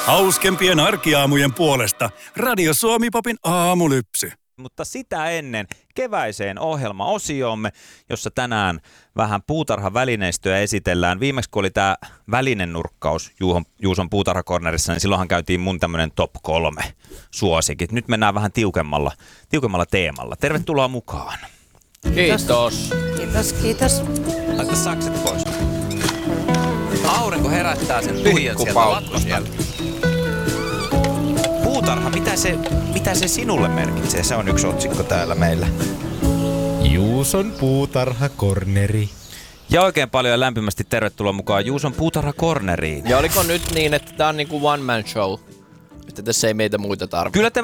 Hauskempien arkiaamujen puolesta Radio Suomi-popin aamulypsy. Mutta sitä ennen keväiseen ohjelmaosioomme, jossa tänään vähän puutarhavälineistöä esitellään. Viimeksi kun oli tämä välinenurkkaus Juuson puutarhakornerissa, niin silloinhan käytiin mun tämmönen top 3 suosikit. Nyt mennään vähän tiukemmalla teemalla. Tervetuloa mukaan. Kiitos. Kiitos. Laita sakset pois. Aurinko herättää sen tuijan sieltä latvosta. Puutarha, mitä se sinulle merkitsee? Se on yksi otsikko täällä meillä. Juuson puutarhakorneri. Ja oikein paljon ja lämpimästi tervetuloa mukaan Juuson puutarhakorneriin. Ja oliko nyt niin, että tää on niinku one man show? Että tässä ei meitä muita tarvitse. Kyllä te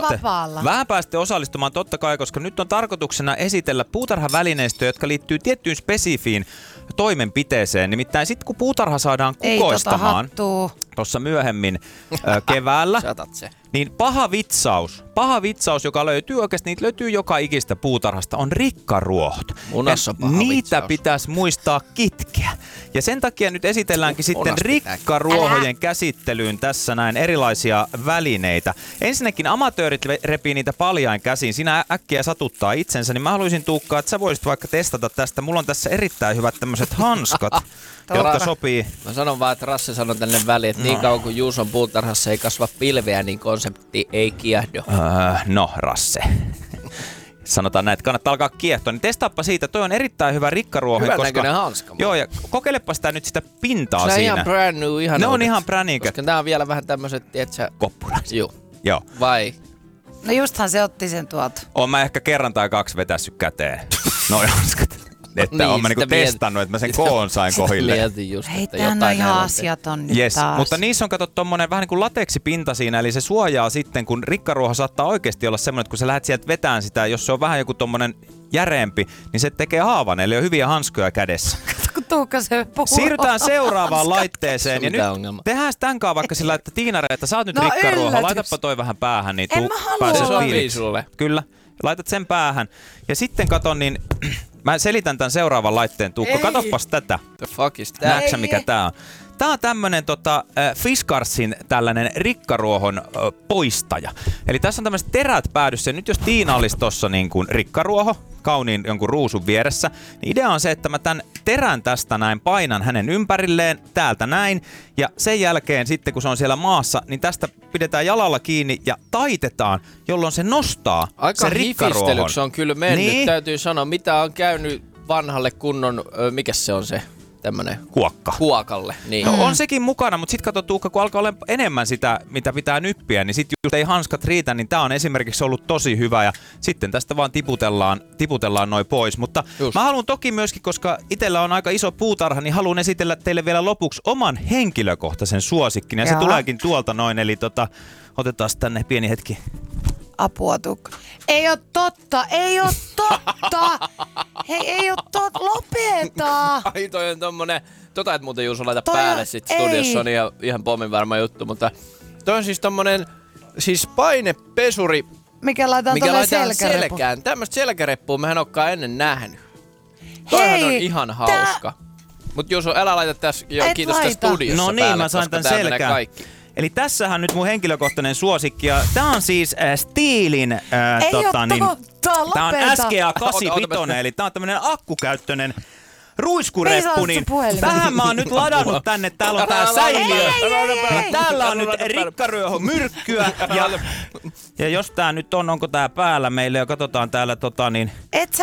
vähän pääsette osallistumaan totta kai, koska nyt on tarkoituksena esitellä puutarhavälineistöjä, jotka liittyy tiettyyn spesifiin toimenpiteeseen. Nimittäin sitten kun puutarha saadaan kukoistamaan tuossa myöhemmin keväällä, niin paha vitsaus, joka löytyy oikeasti, niitä löytyy joka ikistä puutarhasta, on rikkaruohot. Niitä pitäisi muistaa kitkeä. Ja sen takia nyt esitelläänkin sitten rikkaruohojen käsittelyyn tässä näin erilaisia välineitä. Ensinnäkin amatöörit repii niitä paljain käsiin. Siinä äkkiä satuttaa itsensä, niin mä haluaisin Tuukka, että sä voisit vaikka testata tästä. Mulla on tässä erittäin hyvät tämmöiset hanskat, jotka sopii. Mä sanon vaan, että Rasse sanoi tänne väliin, että niin kauan kuin Juuson puutarhassa ei kasva pilveä, niin konsepti ei kiehdo. No, Rasse. Sanotaan näin, että kannattaa alkaa kiehtoa, niin testaappa siitä. Toi on erittäin hyvä rikkaruohi. Hyvän näköinen hanska. Joo, ja kokeilepa sitä nyt sitä pintaa siinä. Se ihan brand new, ihan ne uudet. on ihan präniket. Koska tää on vielä vähän tämmöset, tietsä... Koppurat. Joo. Vai? No justhan se otti sen tuolta. Oon mä ehkä kerran tai kaksi vetässyt käteen. Noi hanskat. Että niin, oon mä niinku testannut, että mä sen koon sain kohille. Mietin just, hei, tän on ihan asiaton nyt taas. Mutta niissä on kato tommonen vähän niin kuin lateksipinta siinä, eli se suojaa sitten, kun rikkaruoho saattaa oikeasti olla semmoinen, että kun sä lähdet sieltä vetään sitä, jos se on vähän joku tommonen järeempi, niin se tekee haavan, eli on hyviä hanskoja kädessä. Kun Tuukka se puhuu. Siirrytään seuraavaan laitteeseen, ja nyt tehdään tämän kanssa vaikka sillä, että Tiinare, että sä oot nyt rikkaruoho, laitapa toi vähän päähän, niin se sopii sulle. Kyllä, laitat sen päähän. Ja sitten katon, niin mä selitän tämän seuraavan laitteen, Tuukka. Katoppas tätä. The fuck is that? Näetkö mikä tää on? Tää on tämmönen Fiskarsin tällainen rikkaruohon poistaja. Eli tässä on tämmöiset terät päädyssä. Nyt jos Tiina olisi tossa niin kuin rikkaruoho, kauniin jonkun ruusun vieressä, niin idea on se, että mä tän terän tästä näin painan hänen ympärilleen, täältä näin. Ja sen jälkeen sitten, kun se on siellä maassa, niin tästä pidetään jalalla kiinni ja taitetaan, jolloin se nostaa se rikkaruohon. Aika hifistelyksi on kyllä mennyt, niin. Täytyy sanoa, mitä on käynyt vanhalle kunnon, mikäs se on se? Tämmönen kuokalle. Niin. No, on sekin mukana, mutta sit kato Tuukka, kun alkaa olla enemmän sitä, mitä pitää nyppiä, niin sit just ei hanskat riitä, niin tää on esimerkiksi ollut tosi hyvä ja sitten tästä vaan tiputellaan noi pois. Mutta mä haluan toki myöskin, koska itsellä on aika iso puutarha, niin haluan esitellä teille vielä lopuksi oman henkilökohtaisen suosikkin ja se tuleekin tuolta noin, eli otetaan tänne pieni hetki. Apua, Tuukka. Ei oo totta! Hei, ei oo totta! Lopeta! Ai toi on tommonen, et muuten Juuso laita päälle sit studiossa, on ihan pommin varma juttu, mutta toi on siis tommonen, painepesuri, mikä laitetaan selkään. Tämmöstä selkäreppua mehän olekaan ennen nähnyt. Toihan on ihan hauska. Mut Juuso, älä laita tässä, kiitos tästä studiossa no niin, päälle, mä sain tän selkään. Eli tässähän nyt mun henkilökohtainen suosikki ja tää on siis Stihlin tää on SGA 85, eli tää on tämmönen akkukäyttöinen ruiskureppu, niin tähän mä oon nyt ladannut tänne, täällä on tää säiliö. Täällä on nyt rikkaruohon myrkkyä ja jos tää nyt onko tää päällä meille ja katsotaan täällä